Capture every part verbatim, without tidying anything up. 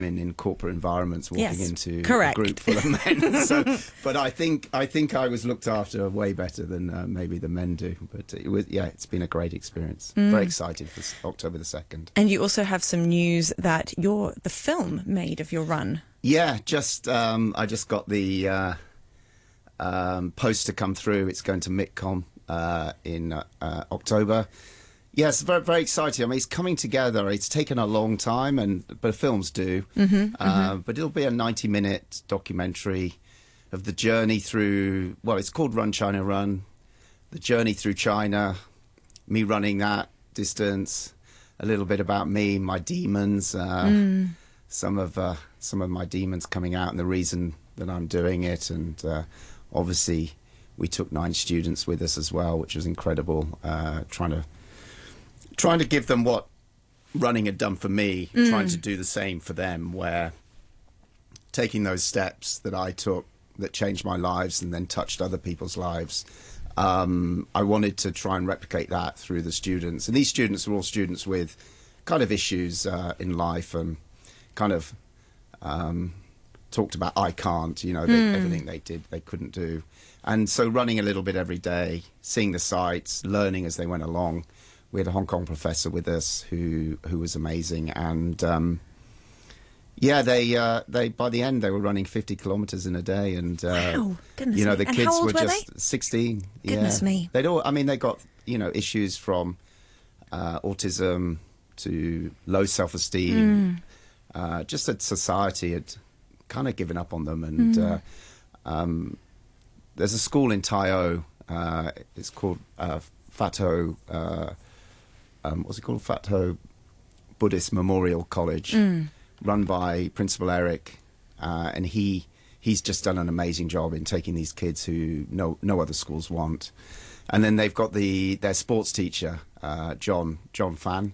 in, in corporate environments walking Yes, into correct. a group full of men. So, but I think I think I was looked after way better than uh, maybe the men do. But it was, yeah, it's been a great experience. Mm. Very excited for s- October the second. And you also have some news that you're the film made of your run. Yeah, just um, I just got the uh, um, poster come through. It's going to MITCOM uh, in uh, uh, October. Yes, very very exciting. I mean, it's coming together. It's taken a long time, and but films do. Mm-hmm, uh, mm-hmm. But it'll be a ninety-minute documentary of the journey through. Well, it's called Run China Run. The journey through China, me running that distance, a little bit about me, my demons, uh, Mm. some of uh, some of my demons coming out, and the reason that I'm doing it, and uh, obviously we took nine students with us as well, which was incredible. Uh, trying to. Trying to give them what running had done for me, Mm. trying to do the same for them, where taking those steps that I took that changed my lives and then touched other people's lives, um, I wanted to try and replicate that through the students. And these students were all students with kind of issues uh, in life and kind of um, talked about I can't, you know, they, Mm. everything they did, they couldn't do. And so running a little bit every day, seeing the sights, learning as they went along. We had a Hong Kong professor with us who who was amazing, and um, yeah, they uh, they by the end they were running fifty kilometres in a day, and uh, Wow, goodness you know me. the And kids how old were were just sixteen. Goodness yeah. me. They'd all, I mean, they got you know issues from uh, autism to low self-esteem. Mm. Uh, just that society had kind of given up on them, and Mm. uh, um, there's a school in Tai O. Uh, it's called uh, Fat Ho. Uh, Um, what's it called? Fat Ho Buddhist Memorial College, Mm. run by Principal Eric, uh, and he he's just done an amazing job in taking these kids who no no other schools want, and then they've got the their sports teacher uh, John John Fan,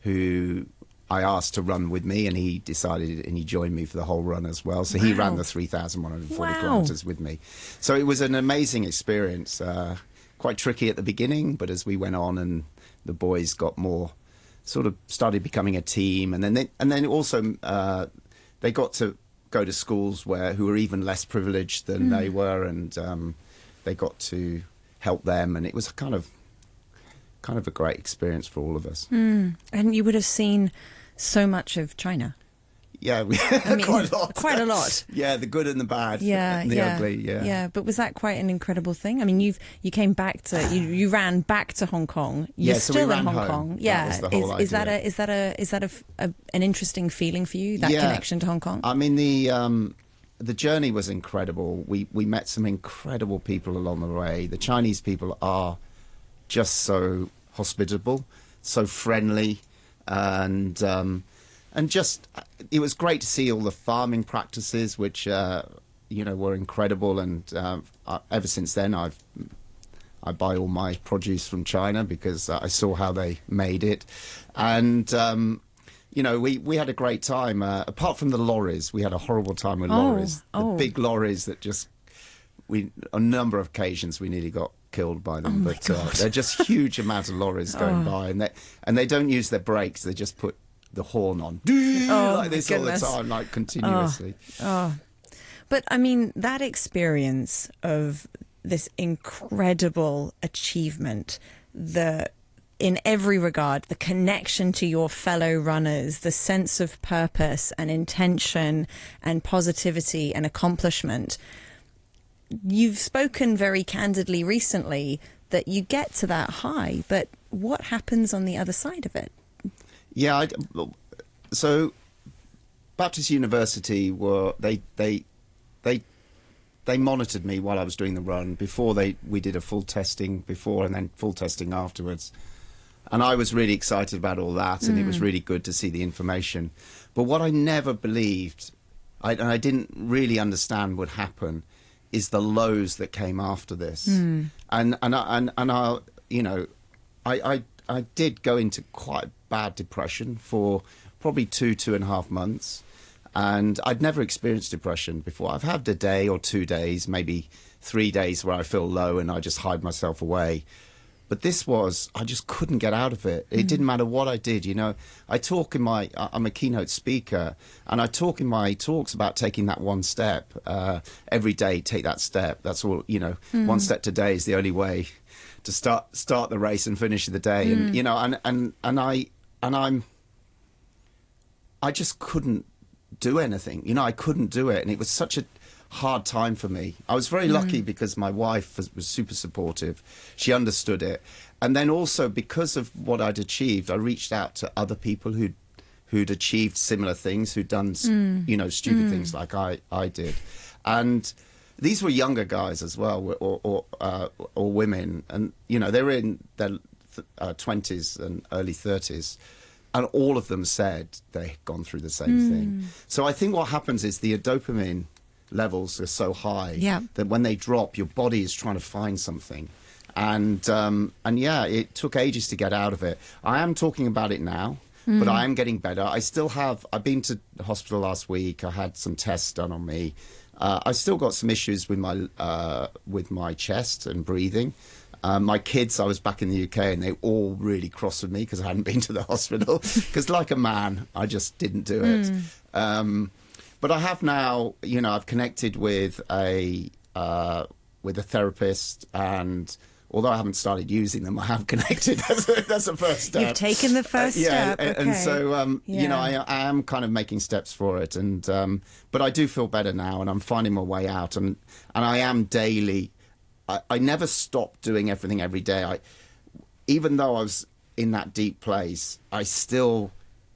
who I asked to run with me, and he decided and he joined me for the whole run as well. So he Wow. ran the three thousand one hundred forty Wow. kilometres with me. So it was an amazing experience. Uh, quite tricky at the beginning, but as we went on and the boys got more, sort of started becoming a team, and then they, and then also uh, they got to go to schools where who were even less privileged than Mm. they were, and um, they got to help them, and it was kind of kind of a great experience for all of us. Mm. And you would have seen so much of China. Yeah, we, I mean, quite a lot. quite a lot. Yeah, the good and the bad. Yeah, and the yeah, ugly. Yeah, yeah. But was that quite an incredible thing? I mean, you've you came back to you, you ran back to Hong Kong. You're Yeah, so we still ran in Hong home. Kong. That Yeah, was the is, whole is that idea. a is that a is that a, f- a- an interesting feeling for you? That Yeah. connection to Hong Kong. I mean, the um, the journey was incredible. We we met some incredible people along the way. The Chinese people are just so hospitable, so friendly, and um, and just it was great to see all the farming practices, which uh, you know were incredible. And uh, I, ever since then, I've I buy all my produce from China because uh, I saw how they made it, and. Um, You know, we, we had a great time. Uh, apart from the lorries, we had a horrible time with Oh, lorries. The oh. big lorries that just, we a number of occasions we nearly got killed by them. Oh, my but uh, God. they're just huge amounts of lorries going Oh. by, and they and they don't use their brakes. They just put the horn on Oh, like this my all the goodness. time, like continuously. Oh, but I mean that experience of this incredible achievement, the in every regard, the connection to your fellow runners, the sense of purpose and intention and positivity and accomplishment. You've spoken very candidly recently that you get to that high, but what happens on the other side of it? Yeah, I, so Baptist University were they they they they monitored me while I was doing the run. Before they we did a full testing before and then full testing afterwards, and I was really excited about all that, and Mm. it was really good to see the information. But what I never believed, I, and I didn't really understand would happen, is the lows that came after this, Mm. and and I, and and I you know, I I I did go into quite bad depression for probably two, two and a half months. And I'd never experienced depression before. I've had a day or two days, maybe three days where I feel low and I just hide myself away. But this was, I just couldn't get out of it. It mm. didn't matter what I did, you know. I talk in my, I'm a keynote speaker, and I talk in my talks about taking that one step. Uh, every day, take that step. That's all, you know, mm. one step today is the only way to start start the race and finish the day. Mm. And, you know, and, and, and, I, and I'm, I just couldn't do anything. You know, I couldn't do it. And it was such a hard time for me. I was very mm. lucky because my wife was, was super supportive. She understood it. And then also because of what I'd achieved, I reached out to other people who'd, who'd achieved similar things, who'd done, mm. you know, stupid mm. things like I, I did. And these were younger guys as well, or, or, uh, or women. And, you know, they were in their uh, twenties and early thirties. And all of them said they'd gone through the same mm. thing. So I think what happens is the dopamine levels are so high yeah. that when they drop, your body is trying to find something. And, um, and yeah, it took ages to get out of it. I am talking about it now, mm. but I am getting better. I still have, I've been to the hospital last week. I had some tests done on me. Uh, I still got some issues with my, uh, with my chest and breathing. Um, my kids, I was back in the U K, and they all really cross with me because I hadn't been to the hospital. Because like a man, I just didn't do it. Mm. Um, but I have now, you know, I've connected with a uh, with a therapist, and although I haven't started using them, I have connected. That's a, that's a first step. You've taken the first uh, yeah, step. And, okay. and so, um, yeah. you know, I, I am kind of making steps for it, and um, but I do feel better now, and I'm finding my way out, and and I am daily. I, I never stopped doing everything every day. I, even though I was in that deep place, I still.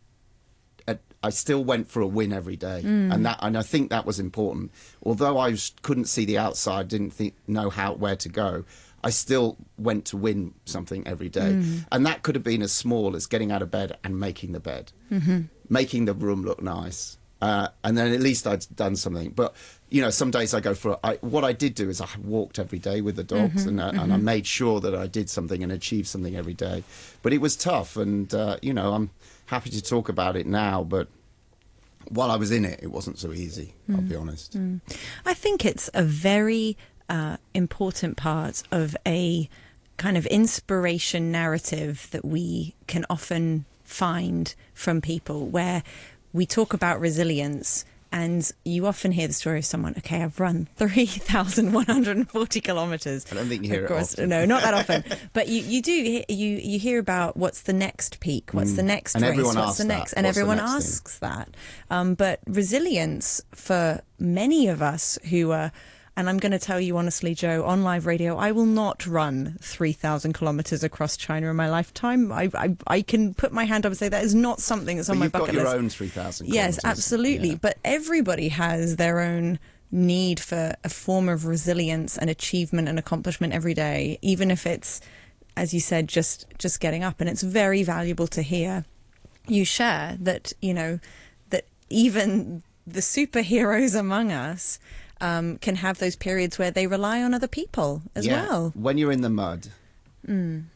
I still went for a win every day, mm. and that, and I think that was important. Although I was, couldn't see the outside, didn't think, know how where to go, I still went to win something every day, mm. and that could have been as small as getting out of bed and making the bed, mm-hmm. making the room look nice, uh, and then at least I'd done something. But you know, some days I go for I, what I did do is I walked every day with the dogs, mm-hmm, and, uh, mm-hmm. and I made sure that I did something and achieved something every day. But it was tough, and uh, you know, I'm happy to talk about it now, but while I was in it, it wasn't so easy, mm. I'll be honest. Mm. I think it's a very uh, important part of a kind of inspiration narrative that we can often find from people, where we talk about resilience. And you often hear the story of someone, okay, I've run three thousand one hundred forty kilometres. I don't think you hear of course, it often. No, not that often. But you, you do, you you hear about what's the next peak, what's mm. the next and race, everyone what's asks the next, that. and what's everyone next asks thing? that. Um, but resilience for many of us who are, and I'm going to tell you honestly, Joe, on live radio, I will not run three thousand kilometres across China in my lifetime. I, I I can put my hand up and say that is not something that's but on my bucket list. You've got your own three thousand Yes, absolutely. Yeah. But everybody has their own need for a form of resilience and achievement and accomplishment every day, even if it's, as you said, just just getting up. And it's very valuable to hear you share that, you know, that even the superheroes among us Um, can have those periods where they rely on other people as yeah. well. When you're in the mud, mm.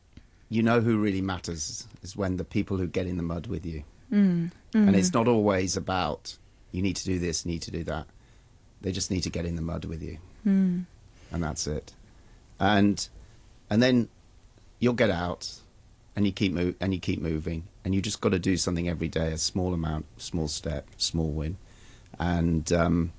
you know who really matters is when the people who get in the mud with you. Mm. Mm. And it's not always about, you need to do this, need to do that. They just need to get in the mud with you. Mm. And that's it. And and then you'll get out and you keep mo- and you keep moving, and you just got to do something every day, a small amount, small step, small win. And um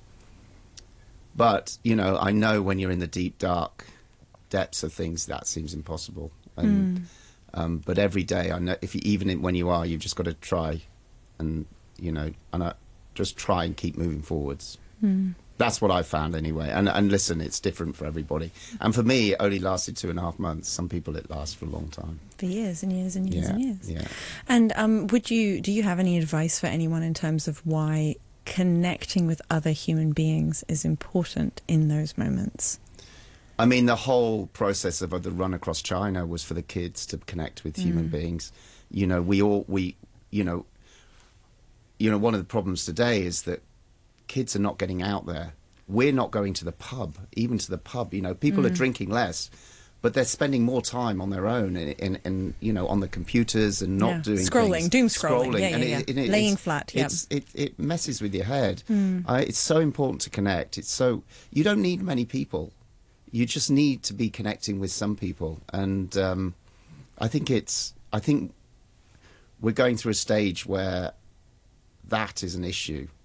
But, you know, I know when you're in the deep, dark depths of things, that seems impossible. And, mm. um, but every day, I know, if you, even in, when you are, you've just got to try and, you know, and I, just try and keep moving forwards. Mm. That's what I found anyway. And, and listen, it's different for everybody. And for me, it only lasted two and a half months. Some people, it lasts for a long time. For years and years and years yeah, and years. Yeah. And um, would you, do you have any advice for anyone in terms of why connecting with other human beings is important in those moments? I mean, the whole process of the run across China was for the kids to connect with human mm. beings. You know, we all, we, you know, you know, one of the problems today is that kids are not getting out there. We're not going to the pub, even to the pub. You know, people mm. are drinking less, but they're spending more time on their own and, and, and you know, on the computers and not yeah. doing scrolling, things. doom scrolling, scrolling. Yeah, yeah, and yeah. It, it, laying it's, flat. Yeah, it's, it it messes with your head. Mm. Uh, it's so important to connect. It's so you don't need many people. you just need to be connecting with some people, and um, I think it's I think we're going through a stage where that is an issue.